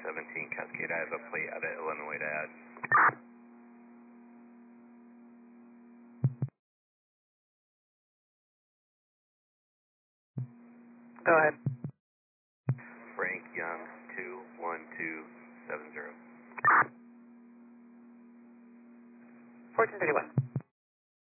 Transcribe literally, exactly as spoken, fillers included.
seventeen Cascade. I have a plate out of Illinois to add. Go ahead. Frank Young, two one two seven zero. fourteen thirty-one.